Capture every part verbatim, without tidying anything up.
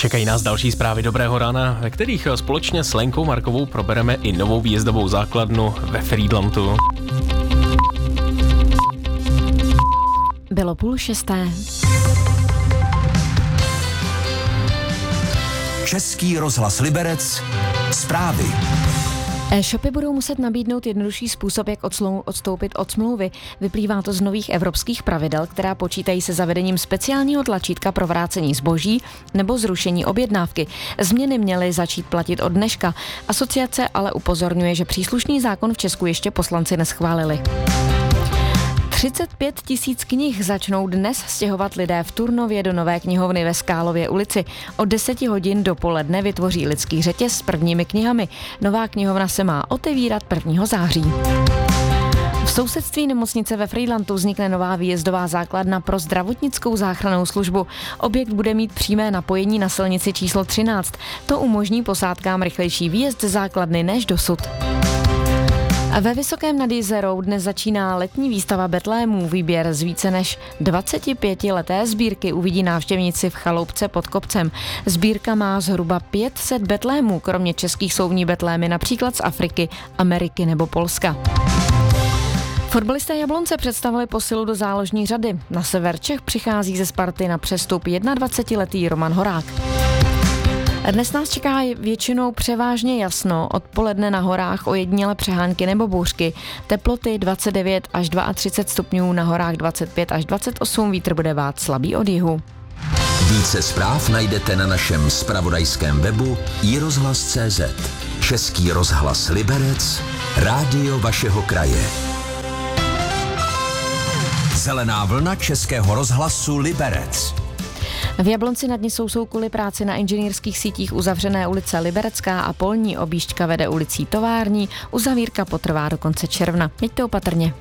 Čekají nás další zprávy dobrého rána, ve kterých společně s Lenkou Markovou probereme i novou výjezdovou základnu ve Frýdlantu. Bylo půl šesté. Český rozhlas Liberec. Zprávy. E-shopy budou muset nabídnout jednodušší způsob, jak odslou, odstoupit od smlouvy. Vyplývá to z nových evropských pravidel, která počítají se zavedením speciálního tlačítka pro vrácení zboží nebo zrušení objednávky. Změny měly začít platit od dneška. Asociace ale upozorňuje, že příslušný zákon v Česku ještě poslanci neschválili. třicet pět tisíc knih začnou dnes stěhovat lidé v Turnově do nové knihovny ve Skálově ulici. Od deseti hodin dopoledne vytvoří lidský řetěz s prvními knihami. Nová knihovna se má otevírat prvního září. V sousedství nemocnice ve Frýdlantu vznikne nová výjezdová základna pro zdravotnickou záchrannou službu. Objekt bude mít přímé napojení na silnici číslo třináct. To umožní posádkám rychlejší výjezd ze základny než dosud. A ve Vysokém nad Jizerou dnes začíná letní výstava betlémů. Výběr z více než dvacetipětileté sbírky uvidí návštěvníci v chaloupce pod kopcem. Sbírka má zhruba pět set betlémů, kromě českých jsou v ní betlémy například z Afriky, Ameriky nebo Polska. Fotbalisté Jablonce představili posilu do záložní řady. Na sever Čech přichází ze Sparty na přestup jednadvacetiletý Roman Horák. Dnes nás čeká většinou převážně jasno, odpoledne na horách ojedinělé přehánky nebo bouřky, teploty dvacet devět až třicet dva stupňů, na horách dvacet pět až dvacet osm, vítr bude vát slabý od jihu. Více zpráv najdete na našem zpravodajském webu i rozhlas tečka cé zet. Český rozhlas Liberec, rádio vašeho kraje. Zelená vlna Českého rozhlasu Liberec. V Jablonci nad Nisou jsou kvůli práci na inženýrských sítích uzavřené ulice Liberecká a Polní, objížďka vede ulicí Tovární, uzavírka potrvá do konce června. Mějte opatrně.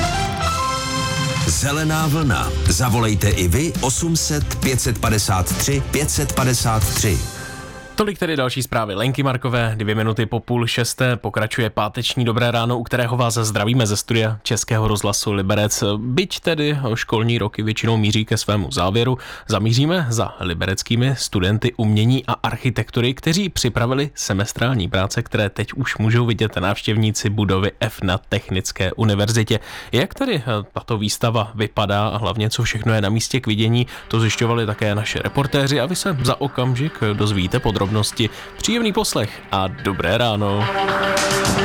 Zelená vlna. Zavolejte i vy osm set pět set padesát tři pět set padesát tři. Tolik tedy další zprávy Lenky Markové, dvě minuty po půl šesté pokračuje páteční dobré ráno, u kterého vás zdravíme ze studia Českého rozhlasu Liberec. Byť tedy školní roky většinou míří ke svému závěru, zamíříme za libereckými studenty umění a architektury, kteří připravili semestrální práce, které teď už můžou vidět návštěvníci budovy F na Technické univerzitě. Jak tady tato výstava vypadá a hlavně co všechno je na místě k vidění, to zjišťovali také naše reportéři a vy se za okamžik dozvíte podrobnosti. Příjemný poslech a dobré ráno.